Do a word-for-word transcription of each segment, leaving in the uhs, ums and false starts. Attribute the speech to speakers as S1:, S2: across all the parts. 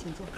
S1: 请坐。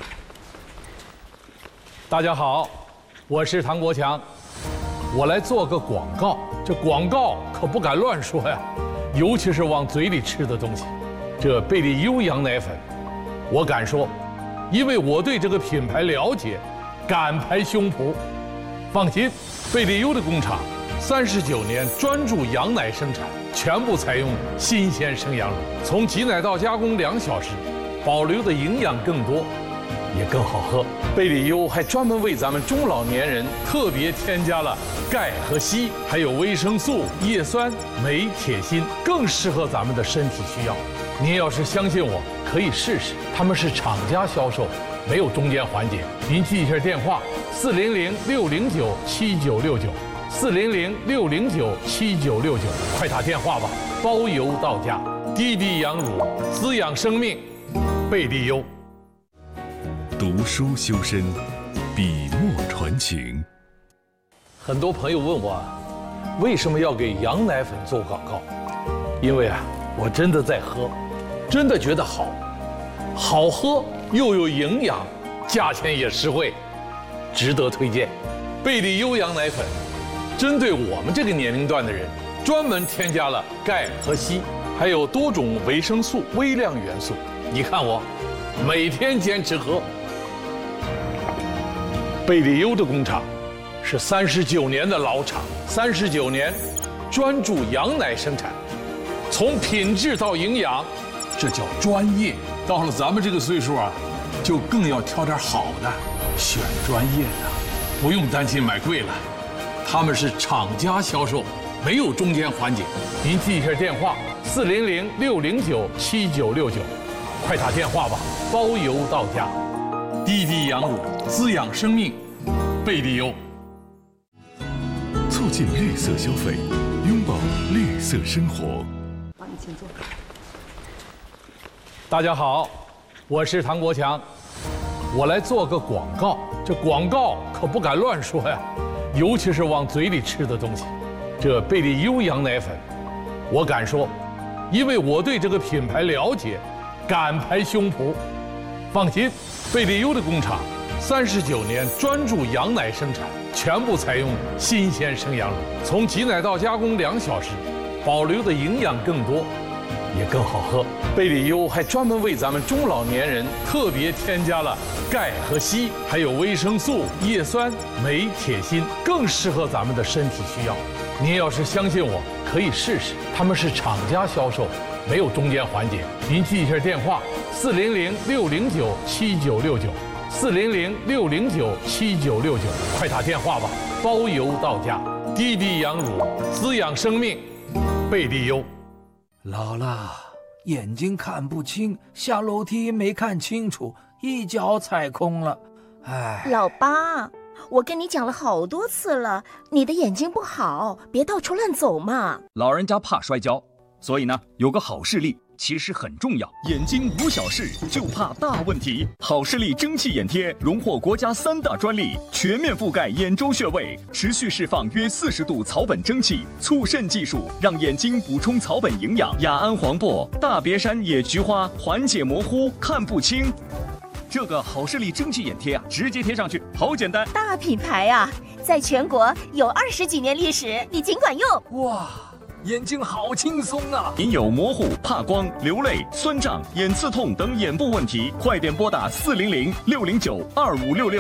S2: 大家好，我是唐国强，我来做个广告。这广告可不敢乱说呀，尤其是往嘴里吃的东西。这贝利优羊奶粉，我敢说，因为我对这个品牌了解，敢拍胸脯。放心，贝利优的工厂三十九年专注羊奶生产，全部采用新鲜生羊乳，从挤奶到加工两小时，保留的营养更多，也更好喝。贝利优还专门为咱们中老年人特别添加了钙和硒，还有维生素、叶酸、镁、铁、锌，更适合咱们的身体需要。您要是相信我，可以试试。他们是厂家销售，没有中间环节。您记一下电话：四零零六零九七九六九，四零零六零九七九六九，快打电话吧，包邮到家。滴滴羊乳，滋养生命，贝利优。
S3: 读书修身，笔墨传情。
S2: 很多朋友问我，为什么要给羊奶粉做广告？因为啊，我真的在喝，真的觉得好，好喝又有营养，价钱也实惠，值得推荐。贝利优羊奶粉，针对我们这个年龄段的人，专门添加了钙和硒，还有多种维生素、微量元素。你看我，每天坚持喝。贝利优的工厂是三十九年的老厂，三十九年专注羊奶生产，从品质到营养，这叫专业。到了咱们这个岁数啊，就更要挑点好的，选专业的，不用担心买贵了。他们是厂家销售，没有中间环节。您记一下电话：四零零六零九七九六九，快打电话吧，包邮到家。滴滴羊乳，滋养生命，贝利优。
S3: 促进绿色消费，拥抱绿色生活。
S1: 好，你请坐。
S2: 大家好，我是唐国强，我来做个广告。这广告可不敢乱说呀，尤其是往嘴里吃的东西。这贝利优羊奶粉，我敢说，因为我对这个品牌了解，敢拍胸脯。放心，贝利优的工厂三十九年专注羊奶生产，全部采用新鲜生羊乳，从挤奶到加工两小时，保留的营养更多，也更好喝。贝利优还专门为咱们中老年人特别添加了钙和硒，还有维生素、叶酸、镁、铁、锌，更适合咱们的身体需要。您要是相信我，可以试试。他们是厂家销售，没有中间环节。您记一下电话：四零零六零九七九六九，四零零六零九七九六九，快打电话吧，包邮到家。滴滴羊乳，滋养生命，贝利优。
S4: 姥姥，眼睛看不清，下楼梯没看清楚，一脚踩空了。哎，
S5: 老八，我跟你讲了好多次了，你的眼睛不好，别到处乱走嘛。
S6: 老人家怕摔跤，所以呢，有个好视力其实很重要。眼睛无小事，就怕大问题。好视力蒸汽眼贴荣获国家三大专利，全面覆盖眼周穴位，持续释放约四十度草本蒸汽，促渗技术让眼睛补充草本营养。雅安黄柏、大别山野菊花缓解模糊、看不清。这个好视力蒸汽眼贴啊，直接贴上去，好简单。
S5: 大品牌啊，在全国有二十几年历史，你尽管用。
S4: 哇，眼睛好轻松啊！
S6: 您有模糊、怕光、流泪、酸胀、眼刺痛等眼部问题，快点拨打四零零六零九二五六六。